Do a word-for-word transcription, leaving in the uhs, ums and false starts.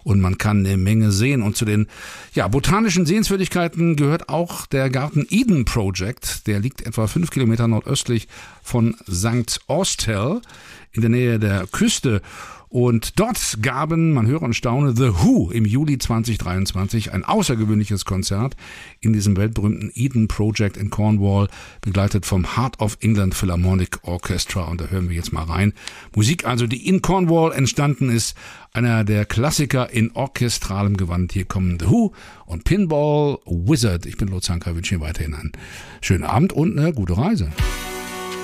und man kann eine Menge sehen. Und zu den ja, botanischen Sehenswürdigkeiten gehört auch der Garten Eden Project. Der liegt etwa fünf Kilometer nordöstlich von Sankt Austell in der Nähe der Küste. Und dort gaben, man höre und staune, The Who im Juli zwanzig dreiundzwanzig ein außergewöhnliches Konzert in diesem weltberühmten Eden Project in Cornwall, begleitet vom Heart of England Philharmonic Orchestra. Und da hören wir jetzt mal rein. Musik also, die in Cornwall entstanden ist, einer der Klassiker in orchestralem Gewand. Hier kommen The Who und Pinball Wizard. Ich bin Lutz Hanka, wünsche Ihnen weiterhin einen schönen Abend und eine gute Reise.